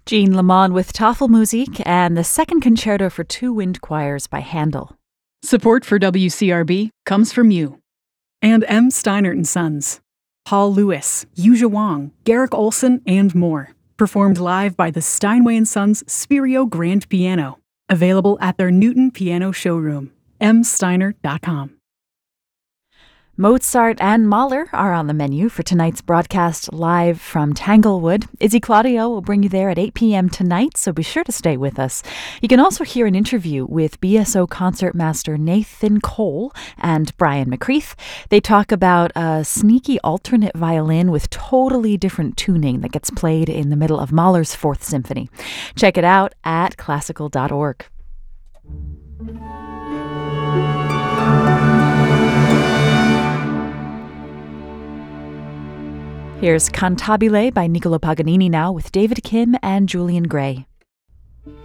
Jean Lamont with Tafelmusik and the Second Concerto for Two Wind Choirs by Handel. Support for WCRB comes from you. And M. Steinert & Sons. Paul Lewis, Yuja Wang, Garrick Olson, and more. Performed live by the Steinway & Sons Spirio Grand Piano. Available at their Newton Piano Showroom. msteiner.com. Mozart and Mahler are on the menu for tonight's broadcast live from Tanglewood. Izzy Claudio will bring you there at 8 p.m. tonight, so be sure to stay with us. You can also hear an interview with BSO concertmaster Nathan Cole and Brian McCreath. They talk about a sneaky alternate violin with totally different tuning that gets played in the middle of Mahler's Fourth Symphony. Check it out at classical.org. Here's Cantabile by Niccolo Paganini now with David Kim and Julian Gray.